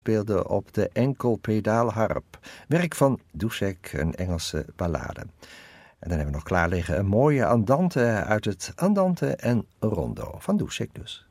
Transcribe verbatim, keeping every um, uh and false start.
speelde op de enkelpedaalharp. Werk van Dušek, een Engelse ballade. En dan hebben we nog klaar liggen een mooie andante uit het Andante en Rondo van Dušek dus.